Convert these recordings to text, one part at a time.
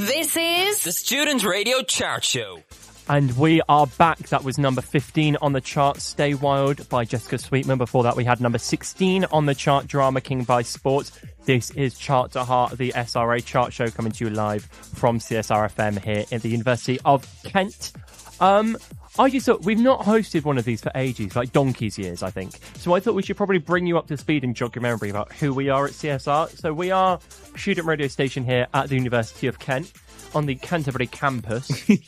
This is the Student Radio Chart Show. And we are back. That was number 15 on the chart, Stay Wild by Jessica Sweetman. Before that, we had number 16 on the chart, Drama King by Sports. This is Chart to Heart, the SRA chart show, coming to you live from CSR-FM here at the University of Kent. I just thought, we've not hosted one of these for ages, like donkey's years, I think. So I thought we should probably bring you up to speed and jog your memory about who we are at CSR. So we are a student radio station here at the University of Kent on the Canterbury campus,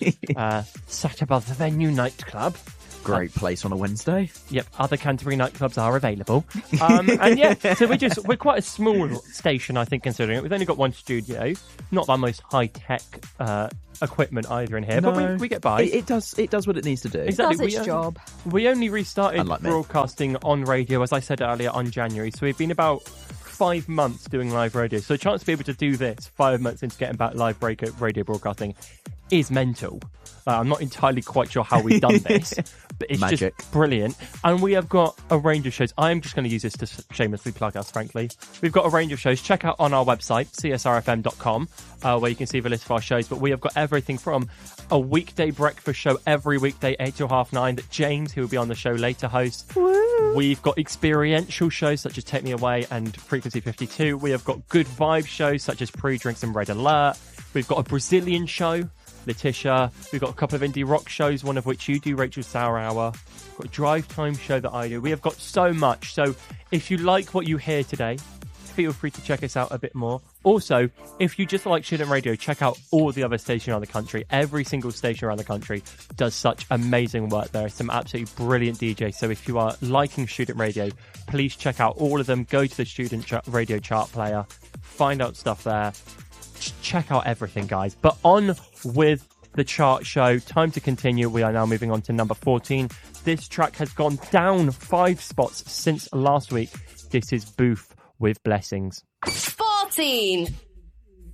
sat above the Venue nightclub. Great place on a Wednesday. Yep, other Canterbury nightclubs are available. And yeah, so we're quite a small station, I think, considering it. We've only got one studio, not the most high-tech equipment either in here, but we get by. It does what it needs to do. Exactly. It does its job. We only restarted Unlike me. broadcasting on radio, as I said earlier, on January. So we've been about 5 months doing live radio. So the chance to be able to do this 5 months into getting back live radio broadcasting is mental. I'm not entirely quite sure how we've done this, but it's Magic. just brilliant. And we have got a range of shows. I'm just going to use this to shamelessly plug us, frankly. We've got a range of shows. Check out on our website, csrfm.com, where you can see the list of our shows. But we have got everything from a weekday breakfast show every weekday, 8 till 9:30, that James, who will be on the show later, hosts. Woo! We've got experiential shows such as Take Me Away and Frequency 52. We have got good vibe shows such as Pre-Drinks and Red Alert. We've got a Brazilian show, Letitia. We've got a couple of indie rock shows, one of which you do, Rachel Sour Hour. We've got a drive time show that I do. We have got so much. So if you like what you hear today, feel free to check us out a bit more. Also, if you just like student radio, check out all the other stations around the country. Every single station around the country does such amazing work. There are some absolutely brilliant DJs. So if you are liking student radio, please check out all of them. Go to the student radio chart player, find out stuff there. Check out everything, guys. But on with the chart show. Time to continue. We are now moving on to number 14. This track has gone down 5 spots since last week. This is Booth with Blessings. 14.